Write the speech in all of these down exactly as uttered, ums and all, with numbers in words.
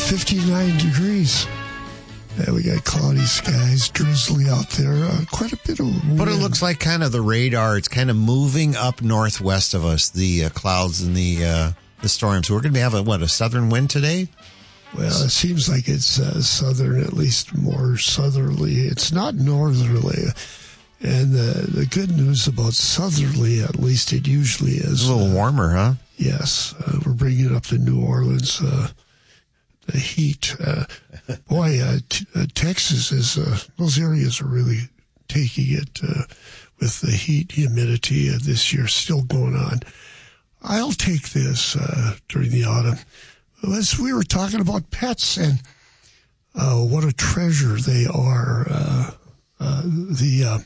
fifty-nine degrees. Yeah, we got cloudy skies, drizzly out there. Uh, quite a bit of wind. But it looks like kind of the radar. It's kind of moving up northwest of us, the uh, clouds and the uh, the storms. We're going to have, a, what, a southern wind today? Well, it seems like it's uh, southern, at least more southerly. It's not northerly. And uh, the good news about southerly, at least it usually is. It's a little uh, warmer, huh? Yes. Uh, we're bringing up to New Orleans. Uh, the heat. Uh, boy, uh, t- uh, Texas is, uh, those areas are really taking it uh, with the heat, humidity uh, this year still going on. I'll take this uh, during the autumn. As we were talking about pets and uh, what a treasure they are. Uh, uh, the uh,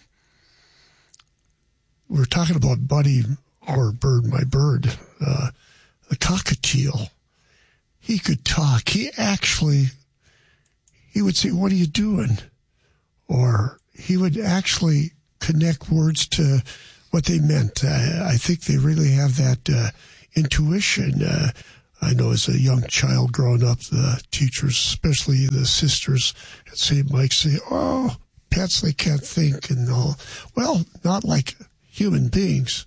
we're talking about Buddy, our bird, my bird, uh, the cockatiel. He could talk. He actually, he would say, "What are you doing?" Or he would actually connect words to what they meant. Uh, I think they really have that uh, intuition. Uh, I know as a young child growing up, the teachers, especially the sisters at Saint Mike's, say, "Oh, pets, they can't think," and all. Well, not like human beings.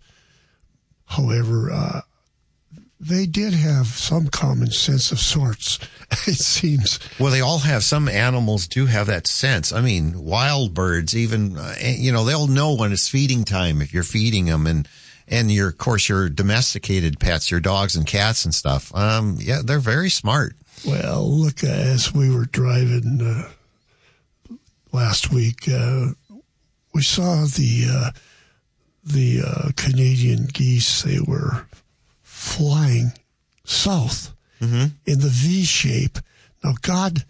However, uh, they did have some common sense of sorts, it seems. Well, they all have. Some animals do have that sense. I mean, wild birds, even, uh, you know, they'll know when it's feeding time if you're feeding them. And, and your, of course, your domesticated pets, your dogs and cats and stuff. Um, yeah, they're very smart. Well, look, uh, as we were driving uh, last week, uh, we saw the, uh, the uh, Canadian geese. They were flying south mm-hmm. in the V shape. Now, God,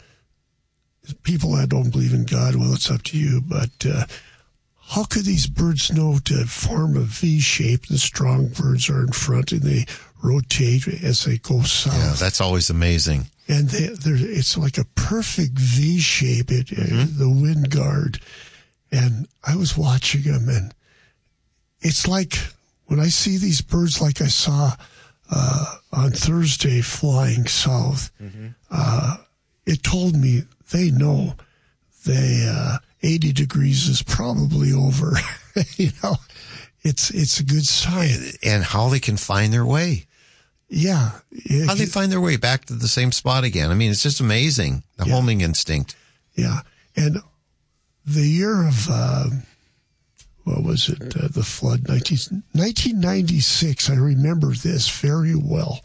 people that don't believe in God, well, it's up to you, but uh, how could these birds know to form a V shape? The strong birds are in front and they rotate as they go south. Yeah, that's always amazing. And they, it's like a perfect V shape, it, mm-hmm. uh, the wind guard. And I was watching them, and it's like when I see these birds like I saw uh, on Thursday flying south, mm-hmm. uh, it told me they know they uh, eighty degrees is probably over. You know, it's it's a good sign. And how they can find their way. Yeah. It, how they find their way back to the same spot again. I mean, it's just amazing, the yeah. homing instinct. Yeah. And the year of... Uh, What was it? Uh, the flood, nineteen ninety-six. I remember this very well.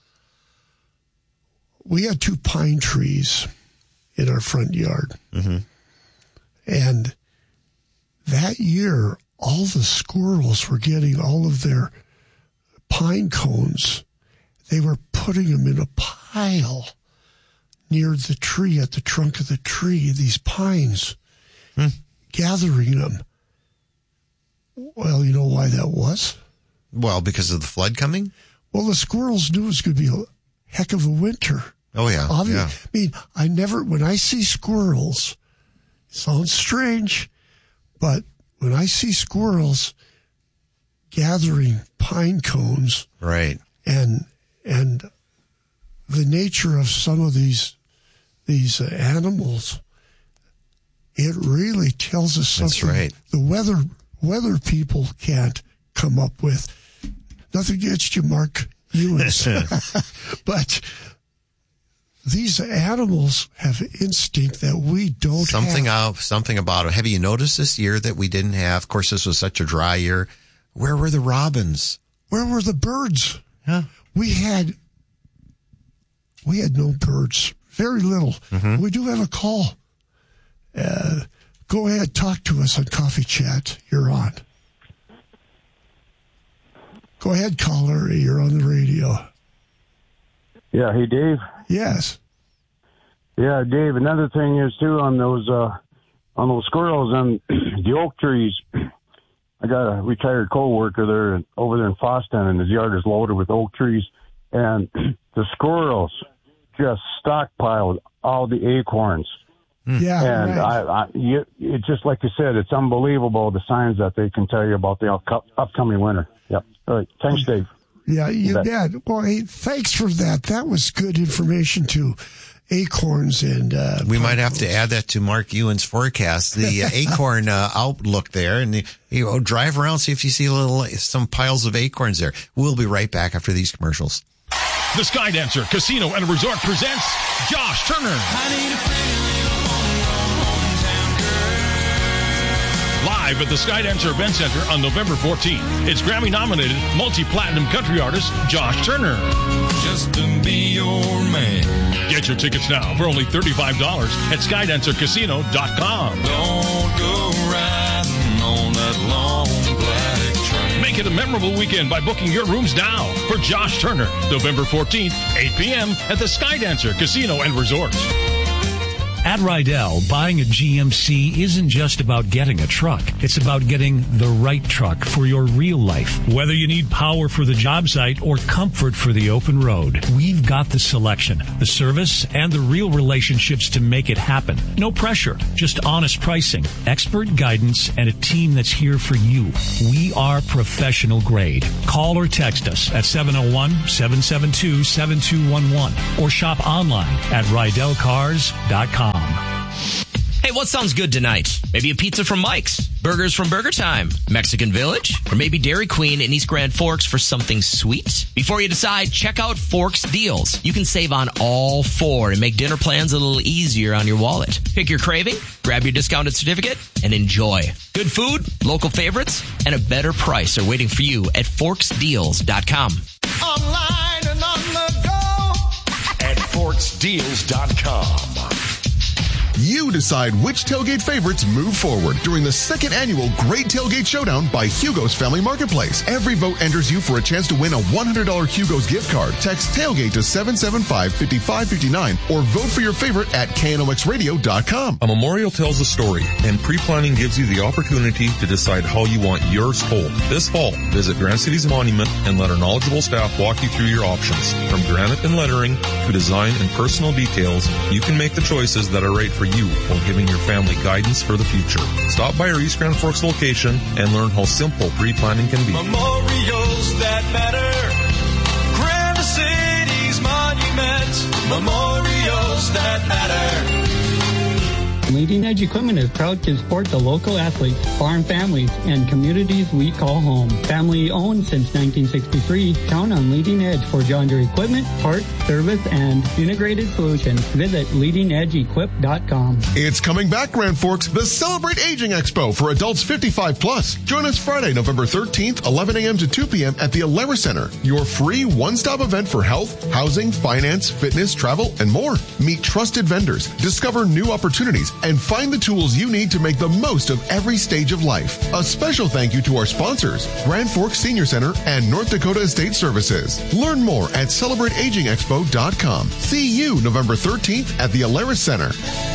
We had two pine trees in our front yard. Mm-hmm. And that year, all the squirrels were getting all of their pine cones. They were putting them in a pile near the tree, at the trunk of the tree, these pines, hmm. gathering them. Well, you know why that was? Well, because of the flood coming? Well, the squirrels knew it was going to be a heck of a winter. Oh, yeah. Obviously, yeah. I mean, I never, when I see squirrels, it sounds strange, but when I see squirrels gathering pine cones. Right. And, and the nature of some of these, these uh, animals, it really tells us something. That's right. The weather... Weather people can't come up with. Nothing against you, Mark Ewens. But these animals have instinct that we don't something have. Of, something about it. Have you noticed this year that we didn't have? Of course, this was such a dry year. Where were the robins? Where were the birds? Yeah. We had, we had no birds. Very little. Mm-hmm. We do have a call. Uh, Go ahead, talk to us on Coffee Chat. You're on. Go ahead, caller. You're on the radio. Yeah, hey, Dave. Yes. Yeah, Dave, another thing is, too, on those uh, on those squirrels and the oak trees. I got a retired co-worker there, over there in Foston, and his yard is loaded with oak trees. And the squirrels just stockpiled all the acorns. Yeah, and right. I, I, you, it's just like you said, it's unbelievable the signs that they can tell you about the up- upcoming winter. Yep. All right. Thanks, Dave. Yeah, you bet. Well, hey, thanks for that. That was good information, too. acorns and uh, we might have to add that to Mark Ewan's forecast. The uh, acorn uh, outlook there, and the, you know, drive around, see if you see a little some piles of acorns there. We'll be right back after these commercials. The Skydancer Casino and Resort presents Josh Turner. I need a pretty little hometown girl. Live at the Skydancer Event Center on November fourteenth. It's Grammy-nominated multi-platinum country artist Josh Turner. Just to be your man. Get your tickets now for only thirty-five dollars at skydancer casino dot com. Don't go riding on that long black train. Make it a memorable weekend by booking your rooms now for Josh Turner, November fourteenth, eight p.m. at the Skydancer Casino and Resort. At Rydell, buying a G M C isn't just about getting a truck. It's about getting the right truck for your real life. Whether you need power for the job site or comfort for the open road, we've got the selection, the service, and the real relationships to make it happen. No pressure, just honest pricing, expert guidance, and a team that's here for you. We are professional grade. Call or text us at seven oh one, seven seven two, seven two one one or shop online at rydell cars dot com. Hey, what sounds good tonight? Maybe a pizza from Mike's, burgers from Burger Time, Mexican Village, or maybe Dairy Queen in East Grand Forks for something sweet? Before you decide, check out Forks Deals. You can save on all four and make dinner plans a little easier on your wallet. Pick your craving, grab your discounted certificate, and enjoy. Good food, local favorites, and a better price are waiting for you at forks deals dot com. Online and on the go at forks deals dot com. You decide which tailgate favorites move forward during the second annual Great Tailgate Showdown by Hugo's Family Marketplace. Every vote enters you for a chance to win a one hundred dollars Hugo's gift card. Text tailgate to seven seven five, five five five nine or vote for your favorite at K N O X radio dot com. A memorial tells a story, and pre-planning gives you the opportunity to decide how you want yours told. This fall, visit Grand City's Monument and let our knowledgeable staff walk you through your options. From granite and lettering to design and personal details, you can make the choices that are right for you while giving your family guidance for the future. Stop by our East Grand Forks location and learn how simple pre-planning can be. Memorials that matter. Grand City's Monument. Memorials that matter. Leading Edge Equipment is proud to support the local athletes, farm families, and communities we call home. Family owned since nineteen sixty-three, count on Leading Edge for John Deere equipment, parts, service, and integrated solutions. Visit leading edge equip dot com. It's coming back, Grand Forks, the Celebrate Aging Expo for adults fifty-five plus. Join us Friday, November thirteenth, eleven a.m. to two p.m. at the Alara Center, your free one-stop event for health, housing, finance, fitness, travel, and more. Meet trusted vendors, discover new opportunities, and find the tools you need to make the most of every stage of life. A special thank you to our sponsors, Grand Forks Senior Center and North Dakota Estate Services. Learn more at celebrate aging expo dot com. See you November thirteenth at the Alara Center.